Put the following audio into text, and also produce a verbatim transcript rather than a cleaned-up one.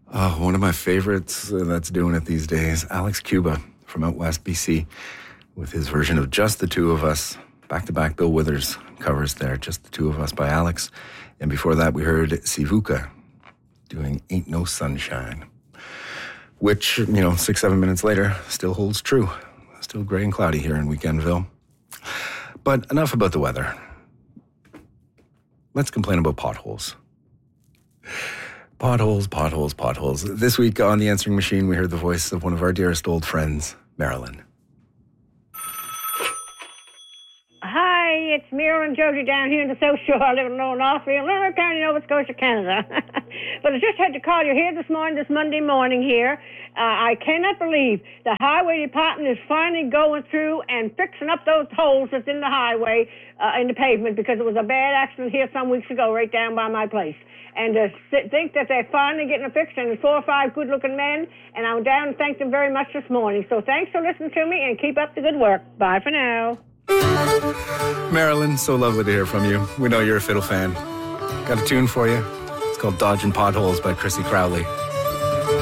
Oh, one of my favorites uh, that's doing it these days, Alex Cuba from out west B C with his version of Just the Two of Us. Back-to-back Bill Withers covers there, Just the Two of Us by Alex. And before that, we heard Sivuka doing Ain't No Sunshine, which, you know, six, seven minutes later still holds true. Still gray and cloudy here in Weekendville. But enough about the weather. Let's complain about potholes. Potholes, potholes, potholes. This week on The Answering Machine, we heard the voice of one of our dearest old friends, Marilyn. Hi, it's Marilyn Jody down here in the South Shore. I live in Lower Northfield, Limerick County, Nova Scotia, Canada. But I just had to call you here this morning, this Monday morning here. Uh, I cannot believe the highway department is finally going through and fixing up those holes that's in the highway, uh, in the pavement, because it was a bad accident here some weeks ago right down by my place. And to think that they're finally getting it fixed, and there's four or five good-looking men, and I'm down and thank them very much this morning. So thanks for listening to me, and keep up the good work. Bye for now. Marilyn, so lovely to hear from you. We know you're a fiddle fan. Got a tune for you. It's called Dodging Potholes by Chrissy Crowley.